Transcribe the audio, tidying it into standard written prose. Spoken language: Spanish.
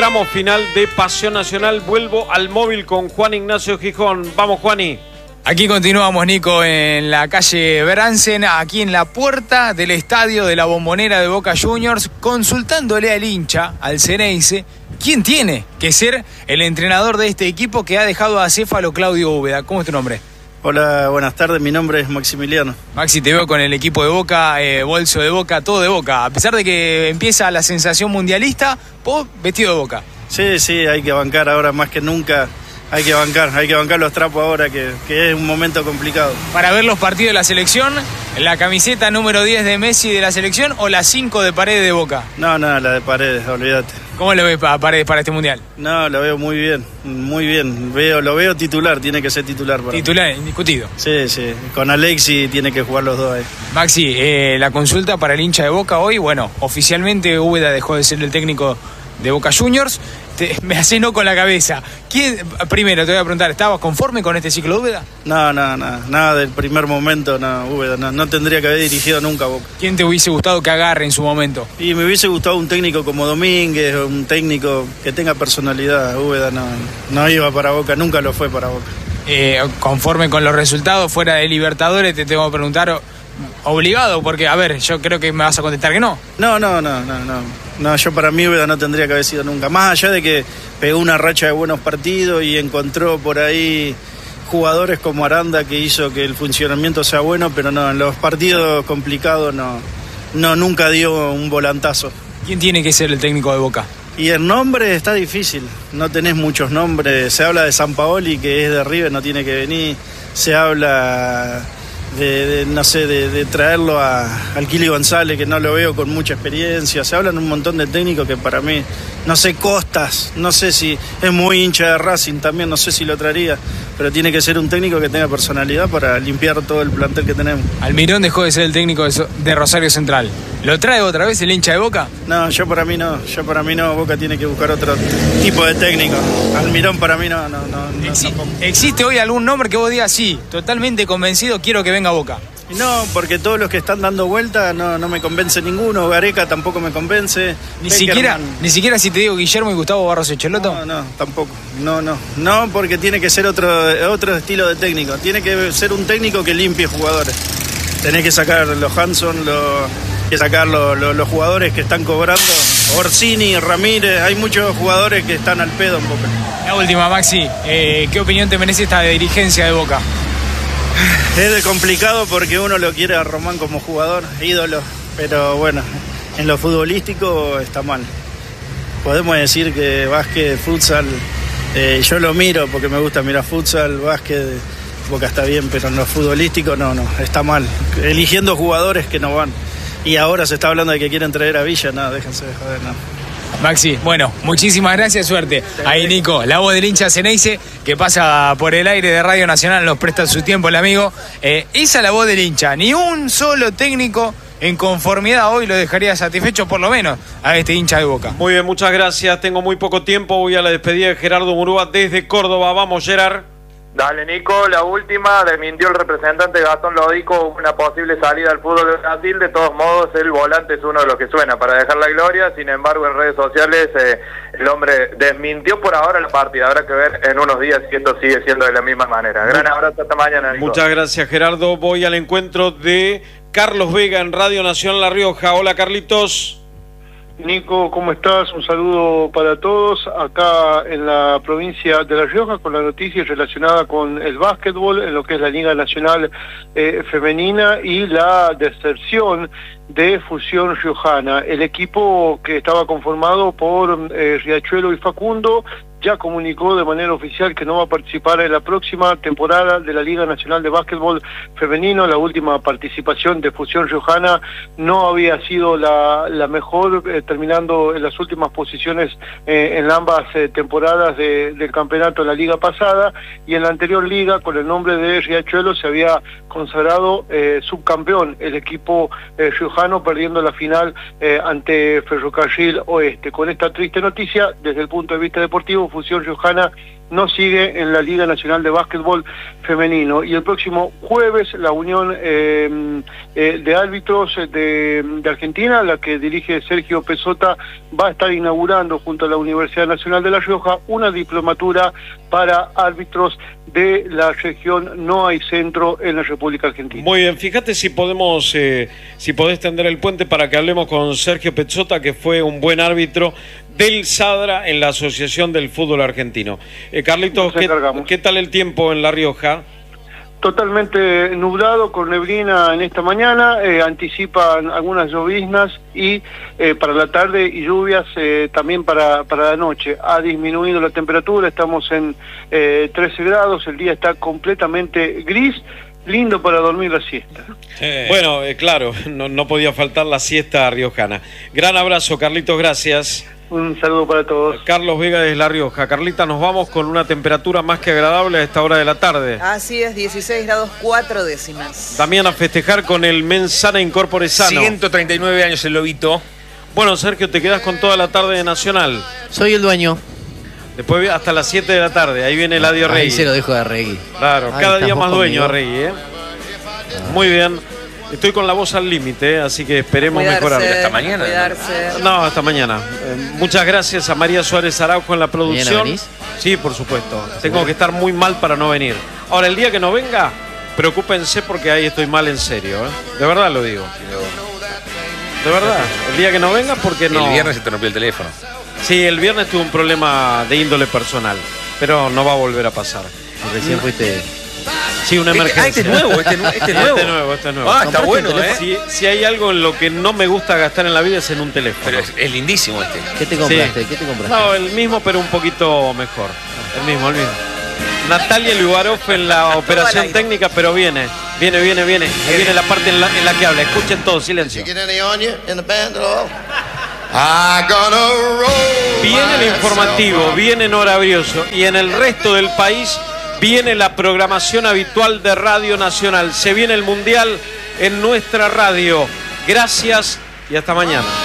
tramo final de Pasión Nacional. Vuelvo al móvil con Juan Ignacio Gijón. Vamos, Juani. Aquí continuamos, Nico, en la calle Bransen, aquí en la puerta del estadio de la Bombonera de Boca Juniors, consultándole al hincha, al Ceneice, quién tiene que ser el entrenador de este equipo que ha dejado acéfalo Claudio Úbeda. ¿Cómo es tu nombre? Hola, buenas tardes, mi nombre es Maximiliano. Maxi, te veo con el equipo de Boca, bolso de Boca, todo de Boca. A pesar de que empieza la sensación mundialista, vos vestido de Boca. Sí, hay que bancar ahora más que nunca. Hay que bancar los trapos ahora, que es un momento complicado. Para ver los partidos de la selección, la camiseta número 10 de Messi de la selección o la 5 de Paredes de Boca. No, la de Paredes, olvídate. ¿Cómo lo ves a Paredes para este mundial? No, lo veo muy bien. Lo veo titular, tiene que ser titular. Titular, indiscutido. Sí, con Alexi tiene que jugar los dos ahí. Maxi, la consulta para el hincha de Boca hoy, bueno, oficialmente Úbeda dejó de ser el técnico de Boca Juniors. Me hace no con la cabeza. Primero te voy a preguntar, ¿estabas conforme con este ciclo de Úbeda? No, nada del primer momento, Úbeda no tendría que haber dirigido nunca a Boca. ¿Quién te hubiese gustado que agarre en su momento? Y me hubiese gustado un técnico como Domínguez, un técnico que tenga personalidad. Úbeda no iba para Boca, nunca lo fue para Boca. Conforme con los resultados fuera de Libertadores, te tengo que preguntar, obligado, porque, a ver, yo creo que me vas a contestar que no. No, yo para mí Úbeda no tendría que haber sido nunca. Más allá de que pegó una racha de buenos partidos y encontró por ahí jugadores como Aranda que hizo que el funcionamiento sea bueno, pero no, en los partidos complicados nunca dio un volantazo. ¿Quién tiene que ser el técnico de Boca? Y el nombre está difícil, no tenés muchos nombres. Se habla de Sampaoli, que es de River, no tiene que venir. Se habla de traerlo al Kili González, que no lo veo con mucha experiencia. Se hablan un montón de técnicos que para mí, no sé, Costas, no sé si es muy hincha de Racing también, no sé si lo traería, pero tiene que ser un técnico que tenga personalidad para limpiar todo el plantel que tenemos. Almirón dejó de ser el técnico de Rosario Central. ¿Lo trae otra vez el hincha de Boca? No, yo para mí no. Boca tiene que buscar otro tipo de técnico. Almirón para mí no. ¿Existe hoy algún nombre que vos digas, sí, totalmente convencido, quiero que venga a Boca? No, porque todos los que están dando vuelta no me convence ninguno. Gareca tampoco me convence. Ni siquiera si te digo Guillermo y Gustavo Barros Echelotto. No, tampoco. No, porque tiene que ser otro estilo de técnico. Tiene que ser un técnico que limpie jugadores. Tenés que sacar los Hanson, que sacar los jugadores que están cobrando. Orsini, Ramírez, hay muchos jugadores que están al pedo en Boca. La última, Maxi, ¿qué opinión te merece esta dirigencia de Boca? Es complicado porque uno lo quiere a Román como jugador, ídolo, pero bueno, en lo futbolístico está mal. Podemos decir que básquet, futsal, yo lo miro porque me gusta mirar futsal, básquet, Boca está bien, pero en lo futbolístico no, está mal. Eligiendo jugadores que no van. Y ahora se está hablando de que quieren traer a Villa, déjense de joder, Maxi, bueno, muchísimas gracias, suerte. Ahí Nico, la voz del hincha Ceneice, que pasa por el aire de Radio Nacional, nos presta su tiempo el amigo. Esa es la voz del hincha, ni un solo técnico en conformidad hoy lo dejaría satisfecho, por lo menos, a este hincha de Boca. Muy bien, muchas gracias, tengo muy poco tiempo, voy a la despedida de Gerardo Murúa desde Córdoba. Vamos, Gerard. Dale, Nico, la última, desmintió el representante Gastón Lodico una posible salida al fútbol de Brasil. De todos modos, el volante es uno de los que suena para dejar la gloria. Sin embargo, en redes sociales el hombre desmintió por ahora la partida. Habrá que ver en unos días si esto sigue siendo de la misma manera. Gran abrazo, hasta mañana, Nico. Muchas gracias, Gerardo. Voy al encuentro de Carlos Vega en Radio Nacional La Rioja. Hola, Carlitos. Nico, ¿cómo estás? Un saludo para todos acá en la provincia de La Rioja con la noticia relacionada con el básquetbol en lo que es la Liga Nacional Femenina y la deserción de Fusión Riojana. El equipo que estaba conformado por Riachuelo y Facundo ya comunicó de manera oficial que no va a participar en la próxima temporada de la Liga Nacional de Básquetbol Femenino. La última participación de Fusión Riojana no había sido la mejor, terminando en las últimas posiciones en ambas temporadas del campeonato de la liga pasada, y en la anterior liga, con el nombre de Riachuelo, se había consagrado subcampeón el equipo riojano, perdiendo la final ante Ferrocarril Oeste. Con esta triste noticia, desde el punto de vista deportivo, Fusión Riojana no sigue en la Liga Nacional de Básquetbol Femenino. Y el próximo jueves la Unión de Árbitros de Argentina, la que dirige Sergio Pezzota, va a estar inaugurando junto a la Universidad Nacional de La Rioja una diplomatura para árbitros de la región No Hay Centro en la República Argentina. Muy bien, fíjate si podemos, si podés tender el puente para que hablemos con Sergio Pezzota, que fue un buen árbitro del SADRA en la Asociación del Fútbol Argentino. Carlitos, ¿qué tal el tiempo en La Rioja? Totalmente nublado, con neblina en esta mañana, anticipan algunas lloviznas y para la tarde y lluvias también para la noche. Ha disminuido la temperatura, estamos en 13 grados, el día está completamente gris, lindo para dormir la siesta. Bueno, claro, no podía faltar la siesta riojana. Gran abrazo, Carlitos, gracias. Un saludo para todos. Carlos Vega desde La Rioja. Carlita, nos vamos con una temperatura más que agradable a esta hora de la tarde. Así es, 16 grados 4 décimas. También a festejar con el Mens Sana Incorpore Sano. 139 años el lobito. Bueno, Sergio, te quedas con toda la tarde de Nacional. Soy el dueño. Después hasta las 7 de la tarde, ahí viene Eladio Rey. Ahí se lo dejo a Regui. Claro, cada día más dueño a Rey, Muy bien. Estoy con la voz al límite, así que esperemos mejorar. ¿Hasta mañana? No, hasta mañana. Muchas gracias a María Suárez Araujo en la producción. ¿Venís? Sí, por supuesto. Tengo que estar muy mal para no venir. Ahora, el día que no venga, preocúpense porque ahí estoy mal en serio. De verdad lo digo. De verdad. El día que no venga porque no... El viernes se te rompió el teléfono. Sí, el viernes tuve un problema de índole personal, pero no va a volver a pasar. Recién fuiste... Sí, una emergencia. Este es nuevo, este nuevo. Este nuevo. Ah, está bueno, Si hay algo en lo que no me gusta gastar en la vida es en un teléfono. Pero es lindísimo este. ¿Qué te compraste? Sí. ¿Qué te compraste? No, el mismo, pero un poquito mejor. El mismo. Natalia Lugarov en la operación técnica, pero viene. Ahí viene la parte en la que habla. Escuchen todo, silencio. Viene el informativo, viene Nora Brioso y en el resto del país viene la programación habitual de Radio Nacional. Se viene el Mundial en nuestra radio. Gracias y hasta mañana.